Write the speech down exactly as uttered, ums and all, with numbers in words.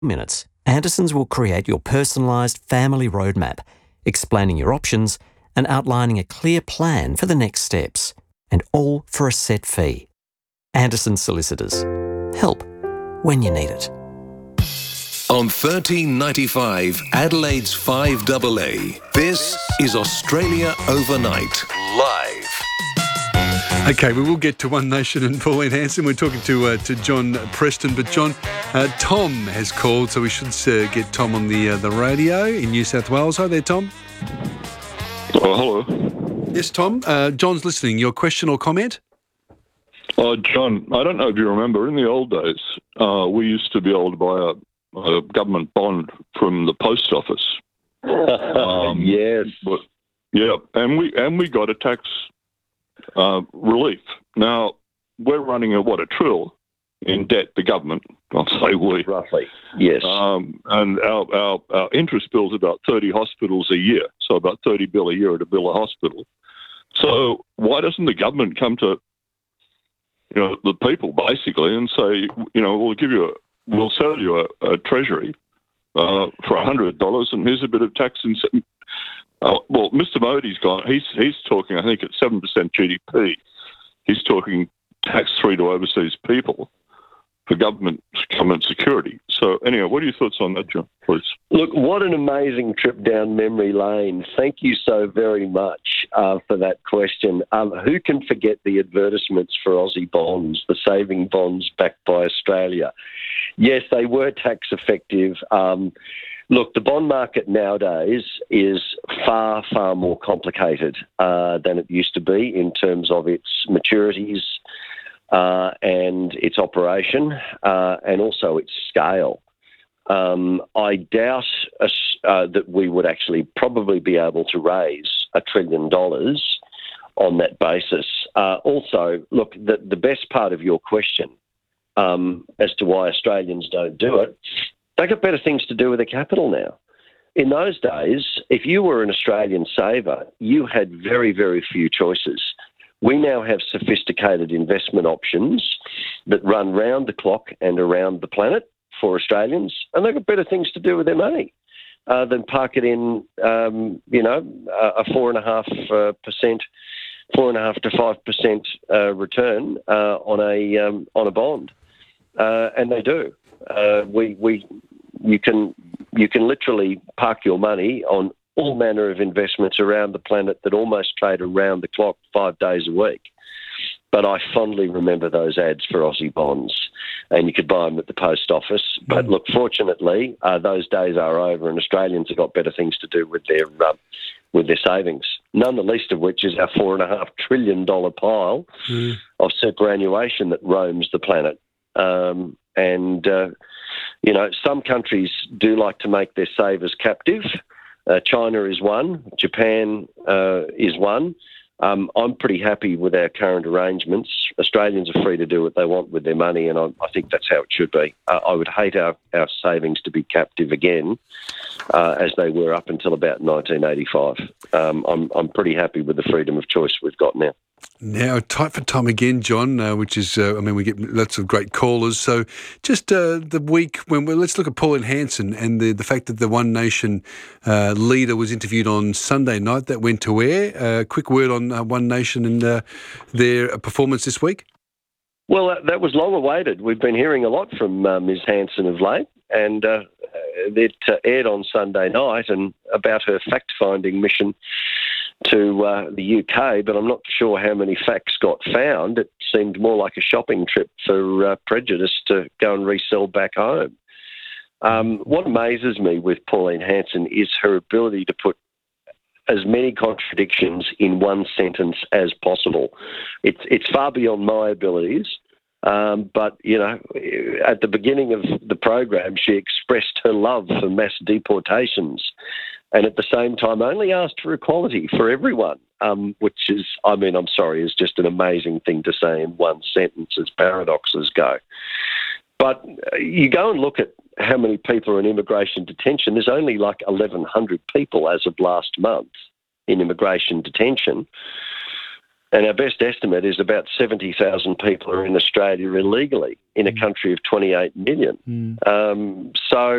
minutes, Andersons will create your personalised family roadmap, explaining your options and outlining a clear plan for the next steps, and all for a set fee. Anderson Solicitors. Help when you need it. On thirteen ninety-five, Adelaide's five A A, this is Australia Overnight, live. Okay, we will get to One Nation and Pauline Hanson. We're talking to uh, to John Preston, but John, uh, Tom has called, so we should uh, get Tom on the uh, the radio in New South Wales. Hi there, Tom. Oh, hello. Yes, Tom. Uh, John's listening. Your question or comment? Oh, John, I don't know if you remember, in the old days, uh, we used to be able to buy a, a government bond from the post office. Um, yes. But, yeah, and we and we got a tax uh, relief. Now, we're running at, what, a trill in debt, the government, I'll say we. Roughly, yes. Um, and our, our, our interest bill's about thirty hospitals a year, so about thirty bill a year to bill a hospital. So why doesn't the government come to, you know, the people basically and say, you know, we'll give you a, we'll sell you a, a treasury uh, for a hundred dollars, and here's a bit of tax incentive. Uh, well, Mister Modi's gone. He's he's talking, I think, at seven percent G D P. He's talking tax free to overseas people for government government security. So anyway, what are your thoughts on that, John, please? Look, what an amazing trip down memory lane. Thank you so very much uh, for that question. Um, who can forget the advertisements for Aussie bonds, the saving bonds backed by Australia? Yes, they were tax effective. Um, look, the bond market nowadays is far, far more complicated uh, than it used to be in terms of its maturities, Uh, and its operation, uh, and also its scale. Um, I doubt uh, that we would actually probably be able to raise a trillion dollars on that basis. Uh, also, look, the, the best part of your question um, as to why Australians don't do it, they've got better things to do with their capital now. In those days, if you were an Australian saver, you had very, very few choices. We now have sophisticated investment options that run round the clock and around the planet for Australians, and they've got better things to do with their money uh, than park it in, um, you know, a four and a half uh, percent, four and a half to five percent uh, return uh, on a um, on a bond, uh, and they do. Uh, we we you can you can literally park your money on all manner of investments around the planet that almost trade around the clock five days a week. But I fondly remember those ads for Aussie bonds, and you could buy them at the post office. But look, fortunately, uh, those days are over, and Australians have got better things to do with their uh, with their savings. None the least of which is our four and a half trillion dollar pile mm. of superannuation that roams the planet. Um, and uh, you know, some countries do like to make their savers captive. Uh, China is one. Japan uh, is one. Um, I'm pretty happy with our current arrangements. Australians are free to do what they want with their money, and I, I think that's how it should be. Uh, I would hate our, our savings to be captive again, uh, as they were up until about nineteen eighty-five. Um, I'm, I'm pretty happy with the freedom of choice we've got now. Now, tight for time again, John, uh, which is, uh, I mean, we get lots of great callers. So just uh, the week when we're, let's look at Pauline Hanson and the, the fact that the One Nation uh, leader was interviewed on Sunday night. That went to air. Uh, quick word on uh, One Nation and uh, their performance this week. Well, that, that was long awaited. We've been hearing a lot from uh, Miz Hanson of late, and uh, it uh, aired on Sunday night and about her fact-finding mission to uh, the U K, but I'm not sure how many facts got found. It seemed more like a shopping trip for uh, Prejudice to go and resell back home. Um, what amazes me with Pauline Hanson is her ability to put as many contradictions in one sentence as possible. It's it's far beyond my abilities, um, but, you know, at the beginning of the program, she expressed her love for mass deportations, and at the same time only asked for equality for everyone, um, which is, I mean, I'm sorry, is just an amazing thing to say in one sentence as paradoxes go. But you go and look at how many people are in immigration detention. There's only like eleven hundred people as of last month in immigration detention. And our best estimate is about seventy thousand people are in Australia illegally in a country of twenty-eight million. Mm. Um, so